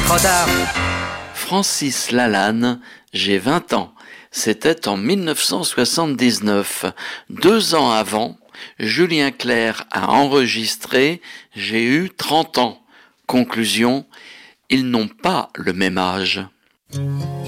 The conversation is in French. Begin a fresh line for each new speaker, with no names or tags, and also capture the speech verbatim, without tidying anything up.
trop tard.
Francis Lalanne, j'ai vingt ans. C'était en mille neuf cent soixante-dix-neuf. Deux ans avant, Julien Clerc a enregistré « J'ai eu trente ans ». Conclusion, ils n'ont pas le même âge.